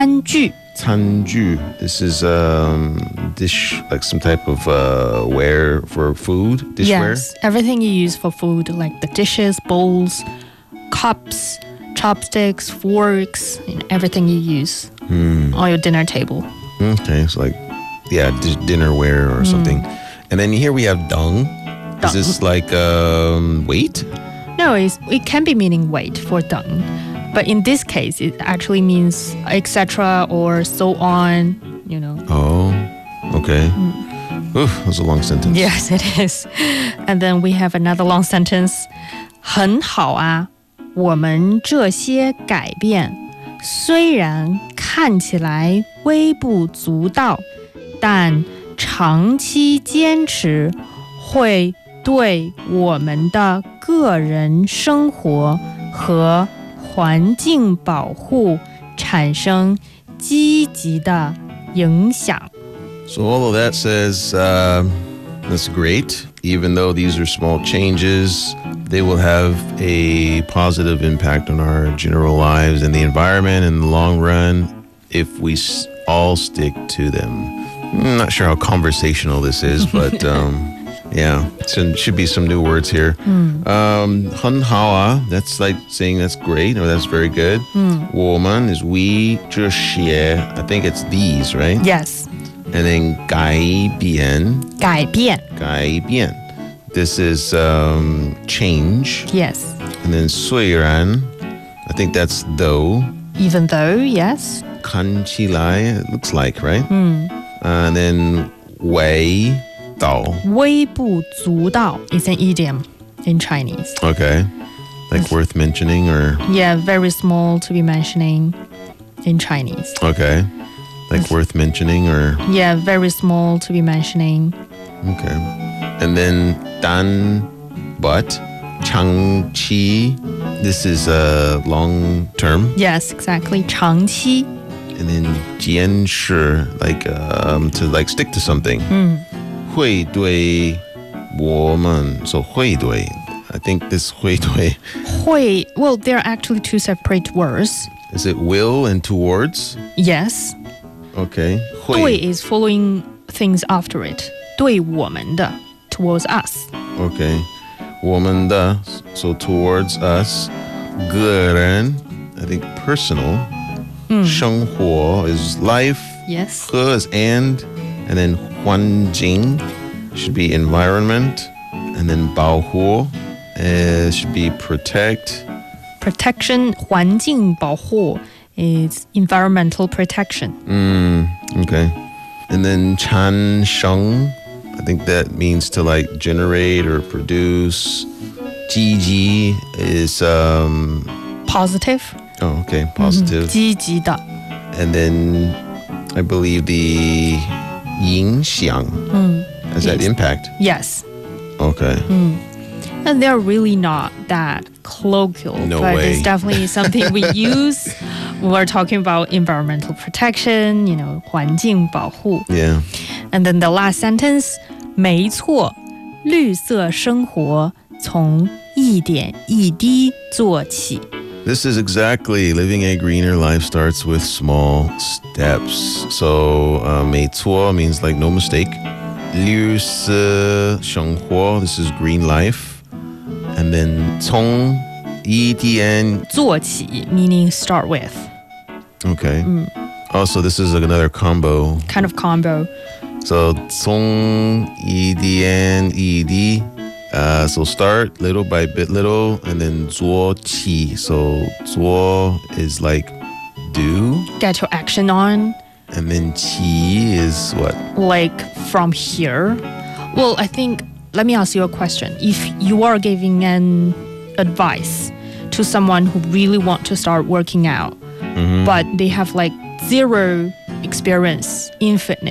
餐具餐具. This is dish, like some type of ware for food, dishware. Yes, everything you use for food, like the dishes, bowls, cups, chopsticks, forks, everything you use on your dinner table. Okay, so like, yeah, dinnerware or something. And then here we have dung. Is this like weight? No, it can be meaning weight for dung. But in this case, it actually means etc. or so on, Oh, okay. Oof, that was a long sentence. Yes, it is. And then we have another long sentence. 很好啊，我们这些改变虽然看起来微不足道，但长期坚持会对我们的个人生活和环境保护产生积极的影响。 So all of that says that's great. Even though these are small changes, they will have a positive impact on our general lives and the environment in the long run if we all stick to them. I'm not sure how conversational this is, but yeah, should be some new words here. 很好啊, that's like saying that's great or that's very good. 我们 is we, 这些, I think it's these, right? Yes. And then 改变. 改变. 改变. This is change. Yes. And then 虽然, I think that's though. Even though, yes. 看起来, it looks like, right? And then 微道. 微不足道 is an idiom in Chinese. Okay. Like worth mentioning or? Yeah, very small to be mentioning in Chinese. Okay. Like worth mentioning or? Yeah, very small to be mentioning. Okay. And then 但 but 长期, this is a long term. Yes, exactly. 长期. And then 坚持, like to like stick to something. 会对我们, so 会对, I think this 会对. 会, well, they're actually two separate words. Is it will and towards? Yes. Okay. 对会. is following things after it. 对我们的 towards us. Okay. 我们的, so towards us. 个人, I think personal. 生活 is life. Yes. 和 is and then 环境 should be environment. And then 保护 should be protect. Protection, 环境保护 is environmental protection. Okay. And then 产生, I think that means to like generate or produce. 积极 is Positive. oh, okay, positive. 积极的. And then I believe the 影响, is that Yes. impact? Yes. Okay. And they're really not that colloquial, No but way. it's definitely something we use when we're talking about environmental protection, 环境保护. Yeah. And then the last sentence, 没错，绿色生活从一点一滴做起. This is exactly living a greener life starts with small steps. So 没错 means like no mistake. 绿色生活, this is green life. And then 从一点, 做起 meaning start with. okay. Also, this is another combo. Kind of combo. So 从一点一滴, so start little by bit little, and then 做起. So 做 is like do, Get your action on. and then 起 is what? Like from here. Well, I think, let me ask you a question. If you are giving an advice to someone who really want to start working out, but they have like zero experience in fitness,